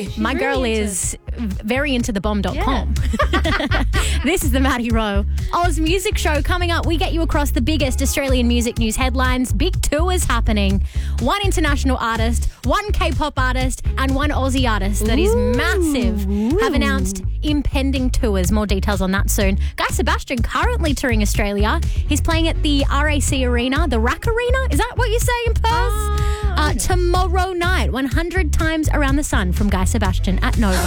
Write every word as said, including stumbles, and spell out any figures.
She's My really girl into- is very into the bomb dot com. This is the Maddie Rowe Oz Music Show. Coming up, we get you across the biggest Australian music news headlines. Big tours happening. One international artist, one K-pop artist, and one Aussie artist that is massive have announced impending tours. More details on that soon. Guy Sebastian currently touring Australia. He's playing at the R A C Arena, the R A C Arena. Is that what you say in Perth? Uh, tomorrow night, one hundred times around the sun from Guy Sebastian at Nova.